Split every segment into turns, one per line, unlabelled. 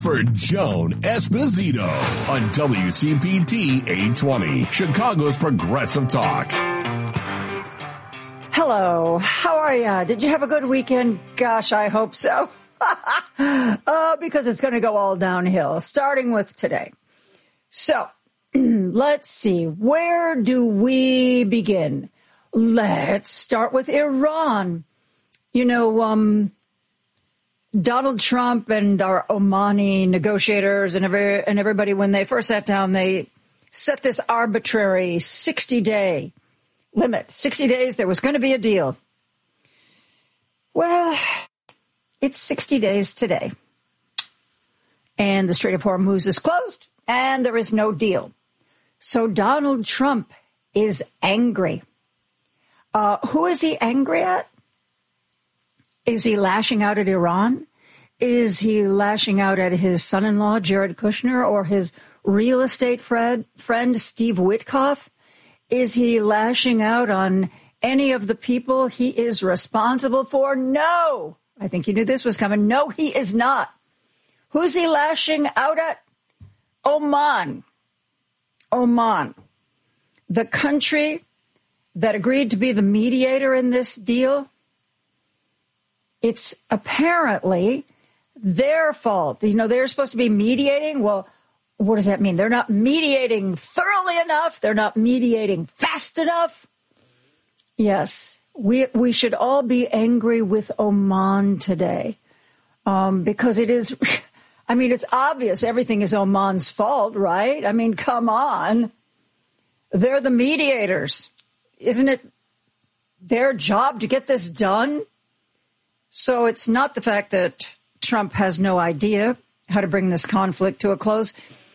For Joan Esposito on WCPT 820, Chicago's Progressive Talk.
Hello, how are ya? Did you have a good weekend? Gosh, I hope so. Because it's going to go all downhill, starting with today. So, let's see. Where do we begin? Let's start with Iran. You know, Donald Trump and our Omani negotiators and everybody, when they first sat down, they set this arbitrary 60-day limit. 60 days, there was going to be a deal. Well, it's 60 days today. And the Strait of Hormuz is closed, and there is no deal. So Donald Trump is angry. Who is he angry at? Is he lashing out at Iran? Is he lashing out at his son-in-law, Jared Kushner, or his real estate friend, Steve Witkoff? Is he lashing out on any of the people he is responsible for? No. I think you knew this was coming. No, he is not. Who's he lashing out at? Oman. Oman. The country that agreed to be the mediator in this deal. It's apparently their fault. You know, they're supposed to be mediating. Well, what does that mean? They're not mediating thoroughly enough. They're not mediating fast enough. Yes, we should all be angry with Oman today because it is, I mean, it's obvious everything is Oman's fault, right? I mean, come on. They're the mediators. Isn't it their job to get this done? So it's not the fact that Trump has no idea how to bring this conflict to a close.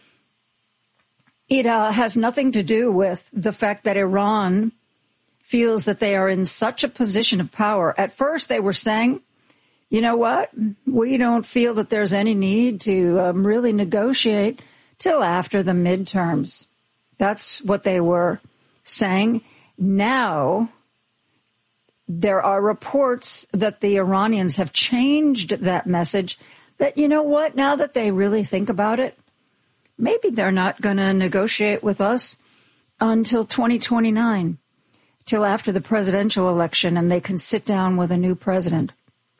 It has nothing to do with the fact that Iran feels that they are in such a position of power. At first, they were saying, you know what? We don't feel that there's any need to really negotiate till after the midterms. That's what they were saying. Now, there are reports that the Iranians have changed that message, that, you know what, now that they really think about it, maybe they're not going to negotiate with us until 2029, till after the presidential election, and they can sit down with a new president.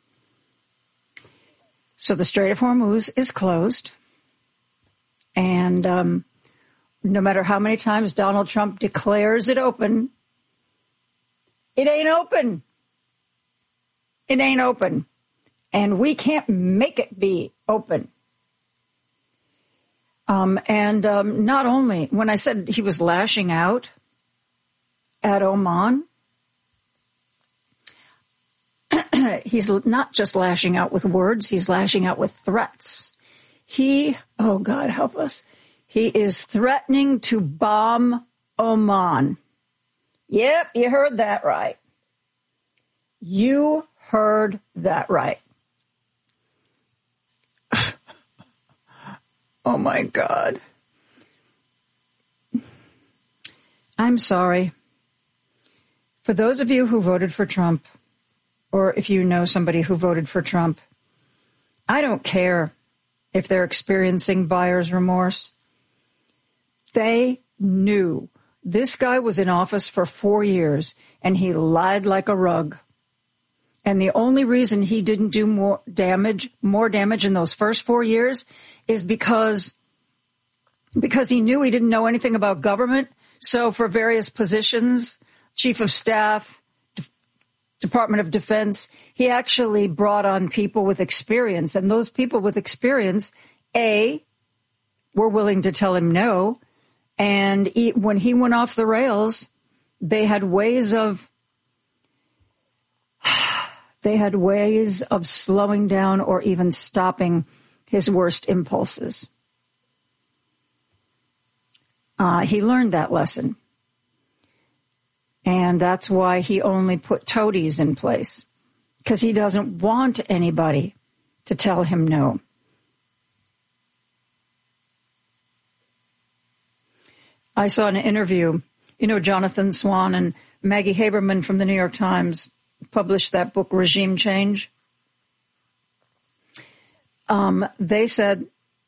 So the Strait of Hormuz is closed, and no matter how many times Donald Trump declares it open, it ain't open. It ain't open. And we can't make it be open. Not only, when I said he was lashing out at Oman, he's not just lashing out with words, he's lashing out with threats. Oh God, help us. He is threatening to bomb Oman. Yep, you heard that right. You heard that right. Oh, my God. I'm sorry. For those of you who voted for Trump, or if you know somebody who voted for Trump, I don't care if they're experiencing buyer's remorse. They knew this guy was in office for 4 years, and he lied like a rug. And the only reason he didn't do more damage in those first 4 years is because he knew he didn't know anything about government. So for various positions, chief of staff, Department of Defense, he actually brought on people with experience. And those people with experience, A, were willing to tell him no. And when he went off the rails, they had ways of slowing down or even stopping his worst impulses. He learned that lesson. And that's why he only put toadies in place, because he doesn't want anybody to tell him no. I saw an interview, Jonathan Swan and Maggie Haberman from the New York Times published that book, Regime Change. They said